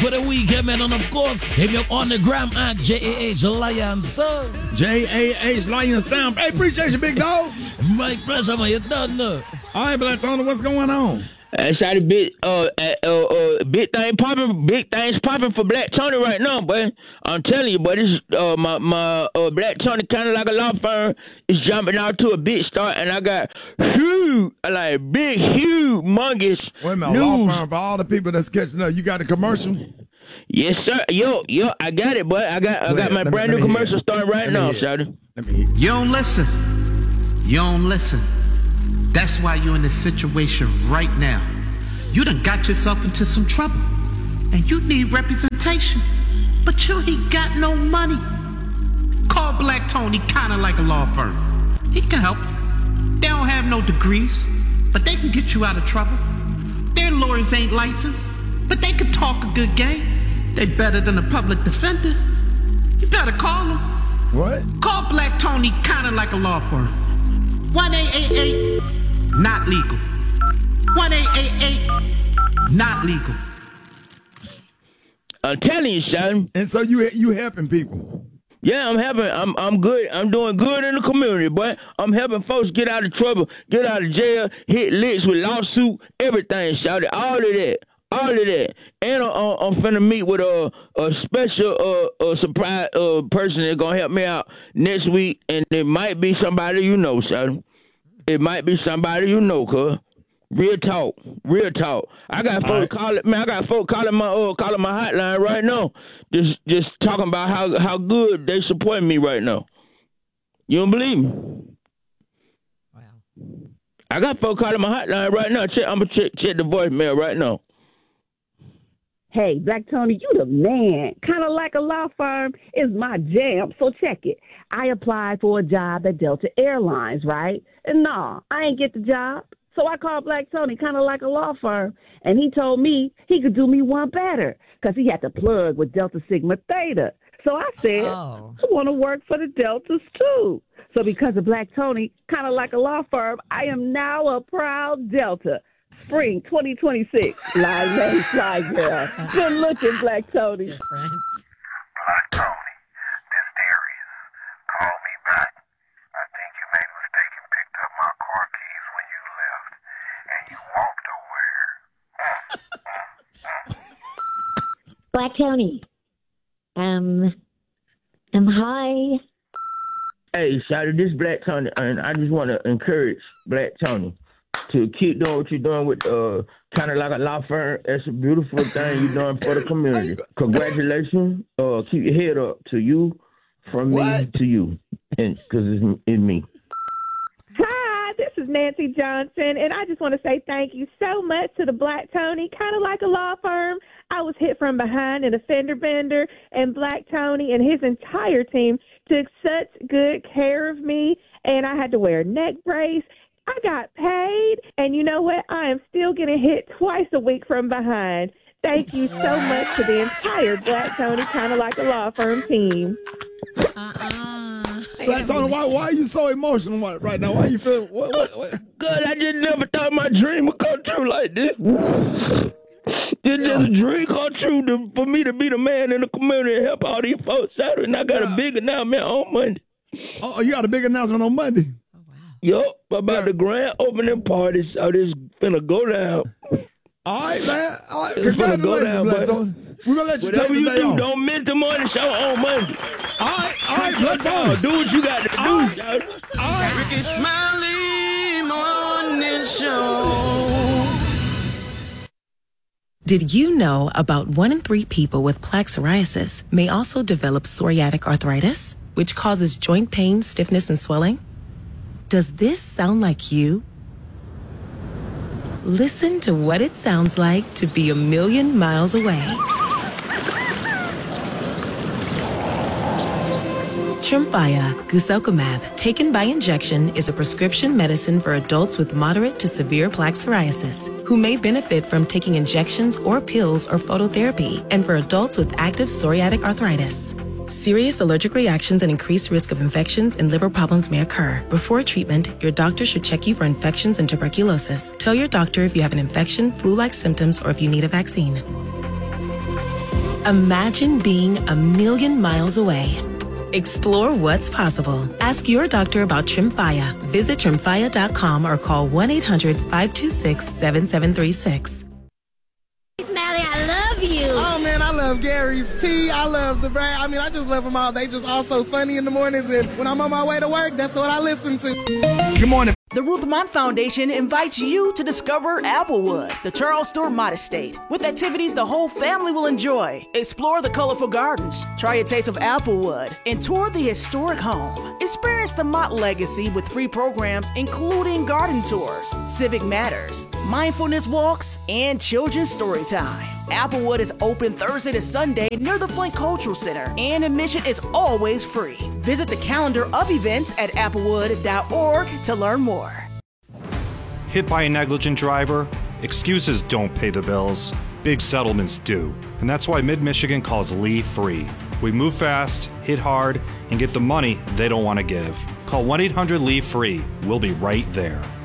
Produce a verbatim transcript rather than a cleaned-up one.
for the weekend, man. And of course, hit me up on the gram at J A H Lion Sound. J A H Lion Sound. Hey, appreciate you, big dog. My pleasure, man. You done know. All right, Black Tony, what's going on? I shot a bit, uh, uh, uh, big thing popping, big things popping for Black Tony right now, boy. I'm telling you, boy, this uh, my my uh, Black Tony kind of like a law firm is jumping out to a big start, and I got huge, like big, huge, humongous Wait a minute, news. law firm for all the people that's catching up. You got a commercial? Yes, sir. Yo, yo, I got it, boy. I got, I got my Let me- brand let new me commercial hear. starting right Let me now, hear. shawty. Let me hear. You don't listen. You don't listen. That's why you're in this situation right now. You done got yourself into some trouble. And you need representation. But you ain't got no money. Call Black Tony kinda like a law firm. He can help you. They don't have no degrees, but they can get you out of trouble. Their lawyers ain't licensed, but they can talk a good game. They better than a public defender. You better call them. What? Call Black Tony kinda like a law firm. one eight eight eight, not legal. one eight eight eight, not legal. I'm telling you, son. And so you you helping people? Yeah, I'm helping. I'm I'm good. I'm doing good in the community, boy. I'm helping folks get out of trouble, get out of jail, hit licks with lawsuit, everything, shout it, all of that, all of that. And I'm, I'm finna meet with a a special uh, a surprise uh, person that's gonna help me out next week, and it might be somebody you know, son. It might be somebody you know, cuz. Real talk, real talk. I got folks right. calling, man. I got folks calling my uh, calling my hotline right now, just just talking about how how good they support me right now. You don't believe me? Wow. I got folks calling my hotline right now. Check, I'm gonna check check the voicemail right now. Hey, Black Tony, you the man. Kind of like a law firm is my jam, so check it. I applied for a job at Delta Airlines, right? And no, I ain't get the job. So I called Black Tony, kind of like a law firm, and he told me he could do me one better because he had to plug with Delta Sigma Theta. So I said, Oh. I want to work for the Deltas too. So because of Black Tony, kind of like a law firm, I am now a proud Delta. Spring twenty twenty-six. Line name, fly girl. Good looking, Black Tony. Friends. Black Tony, this Darius. Call me back. I think you made a mistake and picked up my car keys when you left, and you walked over. Black Tony. Um, um, hi. Hey, shawty, this Black Tony, and I just want to encourage Black Tony to keep doing what you're doing with uh kind of like a law firm. It's a beautiful thing you're doing for the community. Congratulations. Uh, keep your head up. To you, from me What? to you, and because it's, it's me. Hi, this is Nancy Johnson, and I just want to say thank you so much to the Black Tony, kind of like a law firm. I was hit from behind in a fender bender, and Black Tony and his entire team took such good care of me, and I had to wear a neck brace. I got paid, and you know what? I am still getting hit twice a week from behind. Thank you so much to the entire Black Tony, kind of like a law firm team. Uh-uh. Black Tony, why why are you so emotional why- right now? Why you feel what, what, what? God, I just never thought my dream would come true like this. This just a dream come true to, for me to be the man in the community and help all these folks out. And I got Yeah. a big announcement on Monday. Oh, you got a big announcement on Monday. Yup, about Yeah. the grand opening party. So this finna go down. All right, man. All right, It's gonna go congratulations, down, Black buddy. Tony. We're gonna let you Whatever take the you day do, off. don't miss the morning show on Monday. All right, all right, Black Oh, Tony. do what you got to do, All right. shout. All right. Ricky Smiley Morning Show. Did you know about one in three people with plaque psoriasis may also develop psoriatic arthritis, which causes joint pain, stiffness, and swelling? Does this sound like you? Listen to what it sounds like to be a million miles away. Tremfya guselkumab, taken by injection, is a prescription medicine for adults with moderate to severe plaque psoriasis who may benefit from taking injections or pills or phototherapy, and for adults with active psoriatic arthritis. Serious allergic reactions and increased risk of infections and liver problems may occur. Before treatment, your doctor should check you for infections and tuberculosis. Tell your doctor if you have an infection, flu-like symptoms, or if you need a vaccine. Imagine being a million miles away. Explore what's possible. Ask your doctor about Tremfya. Visit tremfya dot com or call one eight hundred, five two six, seven seven three six. Smiley, I love you. Oh, man, I love Gary's tea. I love the brand. I mean, I just love them all. They just all so funny in the mornings, and when I'm on my way to work, that's what I listen to. Good morning. The Ruth Mott Foundation invites you to discover Applewood, the Charles Stewart Mott Estate, with activities the whole family will enjoy. Explore the colorful gardens, try a taste of Applewood, and tour the historic home. Experience the Mott legacy with free programs including garden tours, civic matters, mindfulness walks, and children's story time. Applewood is open Thursday to Sunday near the Flint Cultural Center, and admission is always free. Visit the calendar of events at applewood dot org to learn more. Hit by a negligent driver? Excuses don't pay the bills. Big settlements do. And that's why Mid-Michigan calls Lee free. We move fast, hit hard, and get the money they don't want to give. Call one eight hundred L E A V E free. We'll be right there.